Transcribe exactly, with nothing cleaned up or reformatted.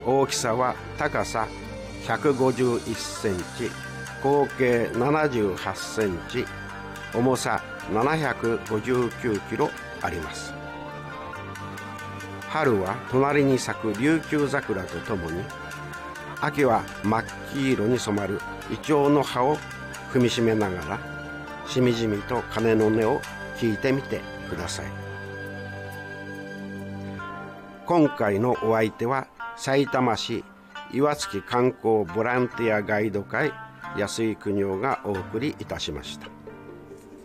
大きさは高さひゃくごじゅういっセンチ、合計ななじゅうはちセンチ、重さななひゃくごじゅうきゅうキロあります。春は隣に咲く琉球桜とともに、秋は真っ黄色に染まるイチョウの葉を踏みしめながら、しみじみと鐘の音を聞いてみてください。今回のお相手は、さいたま市岩槻観光ボランティアガイド会安井邦夫がお送りいたしました。